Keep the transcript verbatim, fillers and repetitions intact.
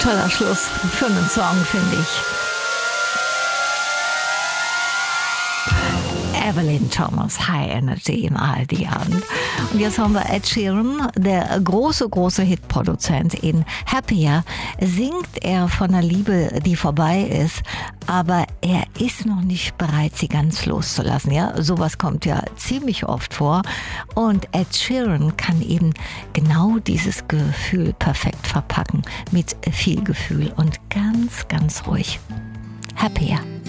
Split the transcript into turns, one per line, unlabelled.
Toller Schluss für einen Song, finde ich. Evelyn Thomas, High Energy im A R D-Abend. Und jetzt haben wir Ed Sheeran, der große, große Hitproduzent. In Happier singt er von einer Liebe, die vorbei ist, aber er ist noch nicht bereit, sie ganz loszulassen. Ja, sowas kommt ja ziemlich oft vor. Und Ed Sheeran kann eben genau dieses Gefühl perfekt verpacken mit viel Gefühl und ganz, ganz ruhig. Happier.